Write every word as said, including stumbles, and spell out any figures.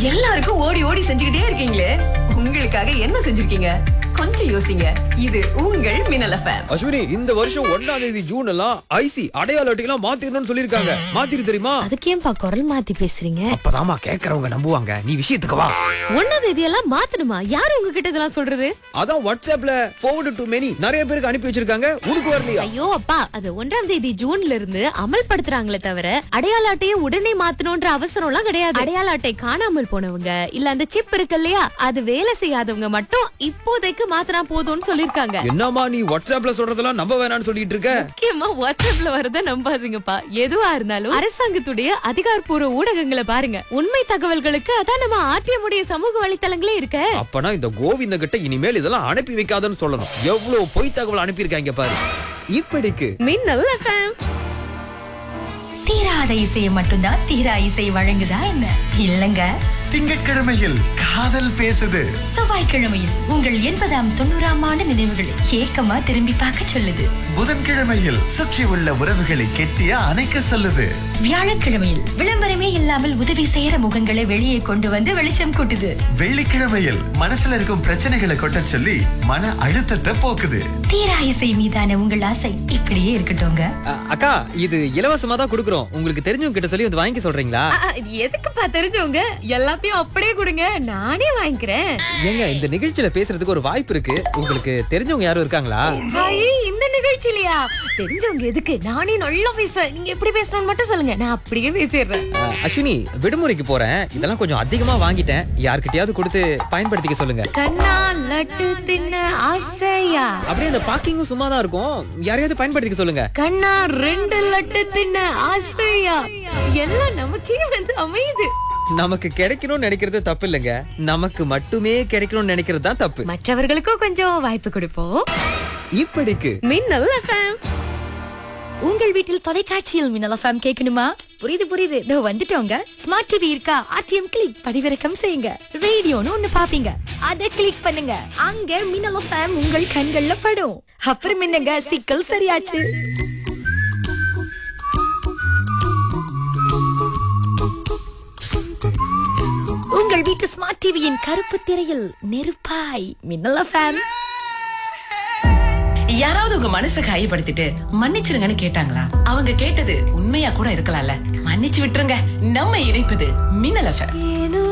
எல்லாருக்கும் ஓடி ஓடி செஞ்சுக்கிட்டே இருக்கீங்களே, உங்களுக்காக என்ன செஞ்சிருக்கீங்க? கொஞ்சம் யோசிங்க. இது உங்கள் மின்னல் எஃப்எம். அஸ்வினி, இந்த வருஷம் ஒன்னாம் தேதி ஜூன் எல்லாம் ஐசி அடையாள அட்டையெல்லாம் மாத்திரணும்னு சொல்லிருக்காங்க. மாத்திரு தெரியுமா? அதுக்கு ஏன்பா குரல் மாத்தி பேசுறீங்க? அப்பதாமா கேக்குறவங்க நம்புவாங்க. நீ விஷயத்துக்கு வா. ஒன்னாம் தேதி எல்லாம் மாத்தணுமா? யாரு உங்ககிட்ட இதெல்லாம் சொல்றது? அதான் வாட்ஸ்அப்ல forward to many நிறைய பேருக்கு அனுப்பி வச்சிருக்காங்க. உனக்கு வரலையா? ஐயோ அப்பா, அது ஒன்றாம் தேதி ஜூன்ல இருந்து அமல்படுத்துறாங்களே தவிர அடையாள அட்டையை உடனே மாத்தணும்ன்ற அவசரம் எல்லாம் கிடையாது. அடையாள அட்டை காணாமல் போனவங்க இல்ல அந்த சிப் இருக்கு இல்லையா, அது வேலை செய்யாதவங்க மட்டும் இப்போதைக்கு மாத்தினா போதும்னு சொல்லிருக்காங்க. என்னமா நீ வாட்ஸ்அப்ல சொல்றதெல்லாம் நம்ப வேணாம்னு சொல்லிட்டு இருக்க? முக்கியமா வாட்ஸ்அப்ல வரத நம்பாதீங்கப்பா. எதுவா இருந்தாலும் அரசாங்கத்துடைய அதிகாரப்பூர்வ ஊடகங்களை பாருங்க. உண்மை தகவல்களுக்கு அதான் நம்ம ஆர்டிஎம் உடைய சமூக வலைத்தளங்களே இருக்க. அப்பனா இந்த கோவிந்த கிட்ட இனிமேல் இதெல்லாம் அனுப்பி வைக்காதன்னு சொல்லணும். எவ்வளவு பொய் தகவல் அனுப்பியிருக்காங்க பாரு. இப்படிக்கு மின்னல் எஃப்எம். தீராத இசையை மட்டும்தான் தீரா இசை வழங்குதா என்ன? இல்லங்க. திங்கட்கிழமையில் காதல் பேசுது. செவ்வாய்க்கிழமையில் உங்கள் எண்பதாம் தொண்ணூறாம் ஆண்டு நினைவுகளை ஏக்கமா திரும்பி பார்க்க சொல்லுது. புதன்கிழமையில் சுற்றி உள்ள உறவுகளை கெட்டிய அணைக்க சொல்லுது. வியாழக்கிழமையில் விளம்பரமே இல்லாமல் உதவி செய்யற முகங்களை வெளியே கொண்டு வந்து வெளிச்சம் கூட்டுது. வெள்ளிக்கிழமையில் மனசுல இருக்கும் பிரச்சனைகளை கொட்ட சொல்லி மன அழுத்தத்தை போக்குது. தீரா இசை மீதான உங்கள் ஆசை இப்படியே இருக்கட்டும்ங்க. அக்கா, இது இலவசமா தான் கொடுக்குறோம். உங்களுக்கு தெரிஞ்சவங்க கிட்ட சொல்லி வந்து வாங்கி சொல்றீங்களா? எதுக்குப்பா தெரிஞ்சவங்க? எல்லாத்தையும் அப்படியே கொடுங்க, நானே வாங்கிக்கிறேன். ஏங்க, இந்த நிகழ்ச்சியில பேசுறதுக்கு ஒரு வாய்ப்பு இருக்கு. உங்களுக்கு தெரிஞ்சவங்க யாரும் இருக்காங்களா? இந்த நிகழ்ச்சியிலயா? தெரிஞ்சவங்க எதுக்கு? நானே நல்லா பேசுவேன். நீங்க எப்படி பேசணும்னு மட்டும் சொல்லுங்க, நான் அப்படியே பேசிடுறேன். அஸ்வினி, விடுமுறைக்கு போறேன். இதெல்லாம் கொஞ்சம் அதிகமா வாங்கிட்டேன். யார்கிட்டயாவது கொடுத்து பயன்படுத்திக்க சொல்லுங்க. கண்ணா லட்டு தின்ன ஆசையா? அப்படியே அந்த பாக்கிங்கும் சும்மா தான் இருக்கும். யாரையாவது பயன்படுத்திக்க சொல்லுங்க. கண்ணா ரெண்டு லட்டு தின்ன ஆசையா? எல்லாம் நமக்கே வந்து அமையுது. நமக்கு கிடைக்கணும்னு நினைக்கிறது தப்பு இல்லைங்க. நமக்கு மட்டுமே கிடைக்கணும்னு நினைக்கிறது தான் தப்பு. மற்றவர்களுக்கும் கொஞ்சம் வாய்ப்பு கொடுப்போம். இப்படிக்கு மின்னல் எஃப்எம். உங்கள் வீட்டில் தொலைக்காட்சியில் மின்னல் எஃப்எம் கேட்கணுமா? புரியுது புரியுது, இதோ வந்துட்டோங்க. ஸ்மார்ட் டிவி இருக்கா? ஆர்டிஎம் கிளிக் பதிவிறக்கம் செய்யுங்க. ரேடியோன்னு ஒண்ணு பாப்பீங்க, அதை கிளிக் பண்ணுங்க. அங்க மின்னல் எஃப்எம் உங்கள் கண்கள்ல படும். அப்புறம் என்னங்க, சிக்கல் சரியாச்சு. உங்கள் வீட்டு ஸ்மார்ட் டிவியின் கருப்பு திரையில் நெருப்பாய் மின்னல் எஃப்எம். யாராவது உங்க மனசை காயப்படுத்திட்டு மன்னிச்சிருங்கன்னு கேட்டாங்களா? அவங்க கேட்டது உண்மையா கூட இருக்கலாம்ல. மன்னிச்சு விட்டுருங்க. நம்ம இணைப்பது மின்னல் எஃப்எம்.